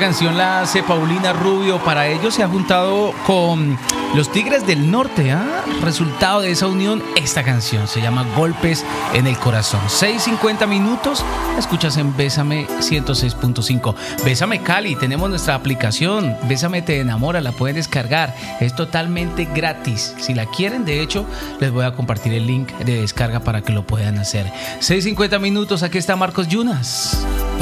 canción la hace Paulina Rubio. Para ello se ha juntado con los Tigres del Norte. Resultado de esa unión, esta canción se llama Golpes en el Corazón. 6:50 minutos. La escuchas en Bésame 106.5. Bésame Cali. Tenemos nuestra aplicación. Bésame te enamora. La pueden descargar. Es totalmente gratis. Si la quieren, de hecho, les voy a compartir el link de descarga para que lo puedan hacer. 6:50 minutos. Aquí está Marcos Yunas.